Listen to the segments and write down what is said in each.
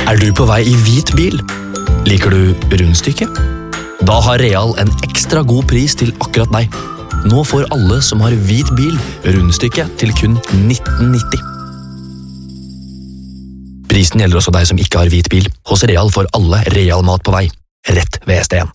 Er du på vei i hvit bil? Liker du rundstykke? Da har Real en ekstra god pris til akkurat deg. Nå får alle som har hvit bil rundstykke til kun 19,90. Prisen gjelder også deg som ikke har hvit bil. Hos Real får alle Real mat på vei. Rett ved ST1.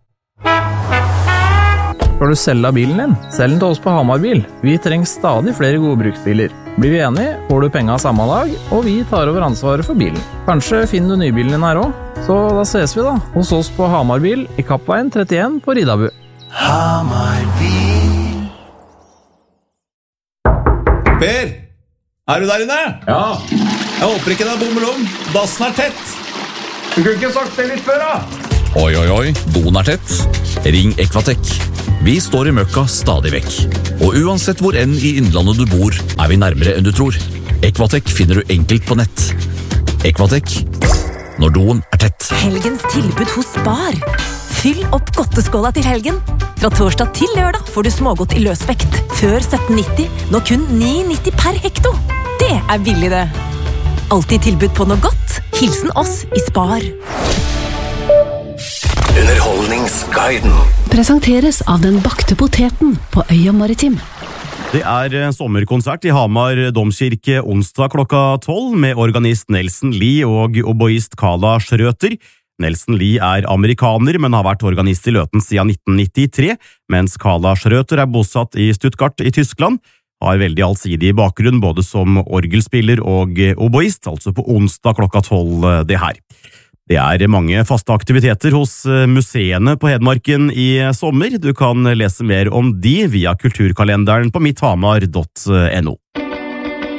Skal du selge bilen din? Selg den til oss på Hamar Bil. Vi trenger stadig flere gode bruksbiler. Blir vi enige, får du penger av samme lag, og vi tar over ansvaret for bilen. Kanskje finner du nybilen din her også? Så da ses vi da, hos oss på Hamar Bil i Kappveien 31 på Ridabu. Hamar Bil. Per, er du der inne? Ja. Jeg håper ikke det er bommelom. Dassen er tett. Du kunne ikke sagt det litt før da. Oi, doen er tett. Ring Equatec. Vi står i møkka stadig vekk. Og uansett hvor enn i innlandet du bor, er vi nærmere enn du tror. Equatec finner du enkelt på nett. Equatec, når doen er tett. Helgens tilbud hos Spar. Fyll opp godteskåla til helgen. Fra torsdag til lørdag får du smågodt i løsvekt. Før 17,90, nå kun 9,90 per hekto. Det er billig det. Alltid tilbud på noe godt. Hilsen oss i Spar. Underholdningsguiden. Presenteres av den bakte poteten på Øya Maritim. Det er sommerkonsert i Hamar Domkirke onsdag klokka 12 med organist Nelson Lee og oboist Kala Schrøter. Nelson Lee er amerikaner, men har vært organist i Løten siden 1993, mens Kala Schrøter er bosatt i Stuttgart i Tyskland. Har veldig allsidig bakgrunn både som orgelspiller og oboist, altså på onsdag klokka 12 det her. Det er mange faste aktiviteter hos museene på Hedmarken i sommer. Du kan lese mer om de via kulturkalenderen på mitthamar.no.